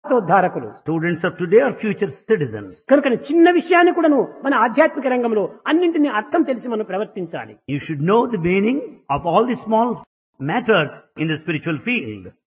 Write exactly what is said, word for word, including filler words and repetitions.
ఉద్ధారకులు. Students of today are future citizens. కనుక చిన్న విషయాన్ని కూడాను మన ఆధ్యాత్మిక రంగంలో అన్నింటినీ అర్థం తెలిసి మనం ప్రవర్తించాలి. You should know the meaning of all the small matters in the spiritual field.